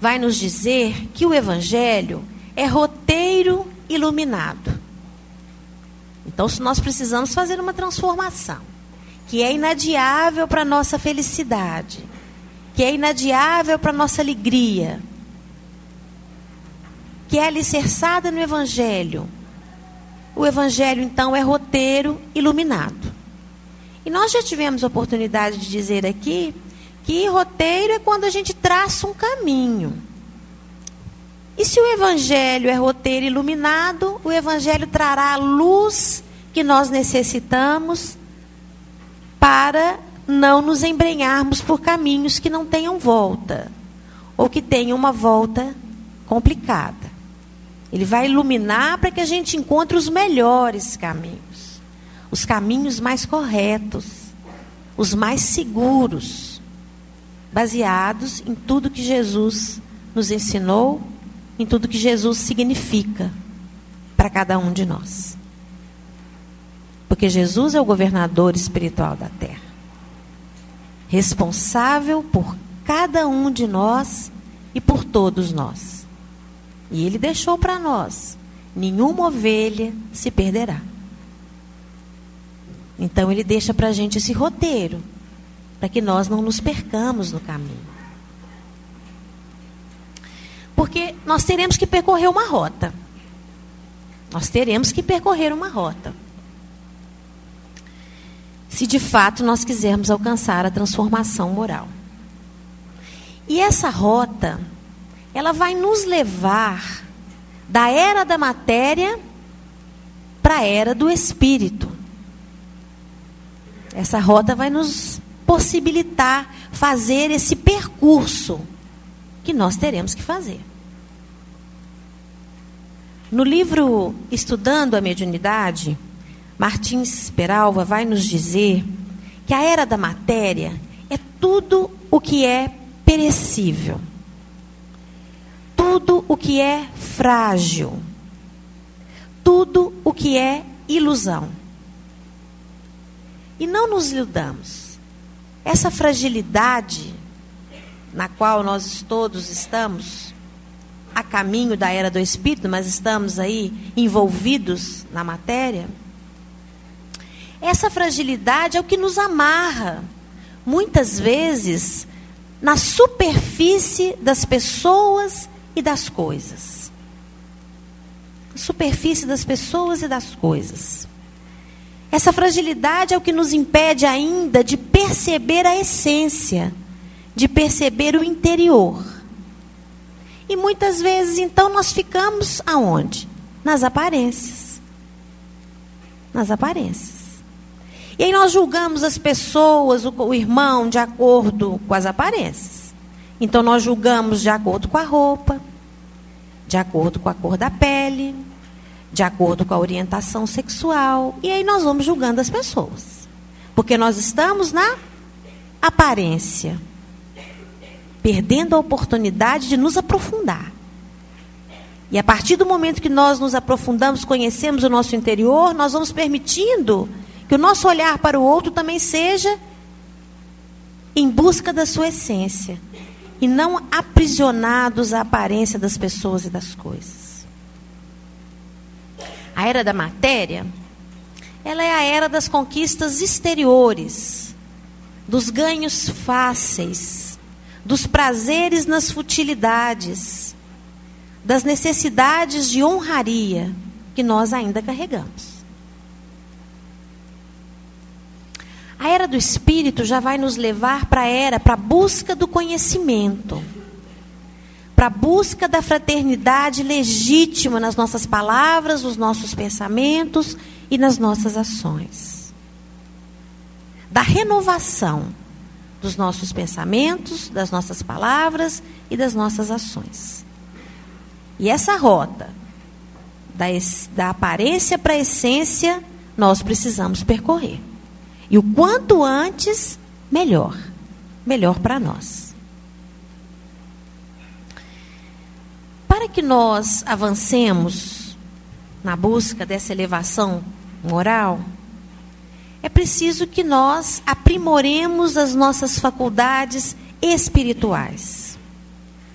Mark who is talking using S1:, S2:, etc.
S1: vai nos dizer que o Evangelho é roteiro iluminado. Então, se nós precisamos fazer uma transformação, que é inadiável para a nossa felicidade, que é inadiável para a nossa alegria, que é alicerçada no Evangelho. O Evangelho, então, é roteiro iluminado. E nós já tivemos a oportunidade de dizer aqui que roteiro é quando a gente traça um caminho. E se o Evangelho é roteiro iluminado, o Evangelho trará a luz que nós necessitamos para não nos embrenharmos por caminhos que não tenham volta, ou que tenham uma volta complicada. Ele vai iluminar para que a gente encontre os melhores caminhos, os caminhos mais corretos, os mais seguros, baseados em tudo que Jesus nos ensinou, em tudo que Jesus significa para cada um de nós. Porque Jesus é o governador espiritual da terra, responsável por cada um de nós e por todos nós. E Ele deixou para nós: nenhuma ovelha se perderá. Então Ele deixa para a gente esse roteiro, para que nós não nos percamos no caminho. Porque nós teremos que percorrer uma rota. Nós teremos que percorrer uma rota. Se de fato nós quisermos alcançar a transformação moral. E essa rota, ela vai nos levar da era da matéria para a era do espírito. Essa rota vai nos possibilitar fazer esse percurso que nós teremos que fazer. No livro Estudando a Mediunidade, Martins Peralva vai nos dizer que a era da matéria é tudo o que é perecível, tudo o que é frágil, tudo o que é ilusão. E não nos iludamos. Essa fragilidade na qual nós todos estamos a caminho da era do espírito, mas estamos aí envolvidos na matéria, essa fragilidade é o que nos amarra, muitas vezes, na superfície das pessoas e das coisas. Superfície das pessoas e das coisas. Essa fragilidade é o que nos impede ainda de perceber a essência, de perceber o interior. E muitas vezes, então, nós ficamos aonde? Nas aparências. Nas aparências. E aí nós julgamos as pessoas, o irmão, de acordo com as aparências. Então nós julgamos de acordo com a roupa, de acordo com a cor da pele, de acordo com a orientação sexual. E aí nós vamos julgando as pessoas. Porque nós estamos na aparência, perdendo a oportunidade de nos aprofundar. E a partir do momento que nós nos aprofundamos, conhecemos o nosso interior, nós vamos permitindo que o nosso olhar para o outro também seja em busca da sua essência, e não aprisionados à aparência das pessoas e das coisas. A era da matéria, ela é a era das conquistas exteriores, dos ganhos fáceis, dos prazeres nas futilidades, das necessidades de honraria que nós ainda carregamos. A era do espírito já vai nos levar para a era, para a busca do conhecimento, para a busca da fraternidade legítima nas nossas palavras, nos nossos pensamentos e nas nossas ações. Da renovação dos nossos pensamentos, das nossas palavras e das nossas ações. E essa rota, da aparência para a essência, nós precisamos percorrer. E o quanto antes, melhor. Melhor para nós. Para que nós avancemos na busca dessa elevação moral, é preciso que nós aprimoremos as nossas faculdades espirituais.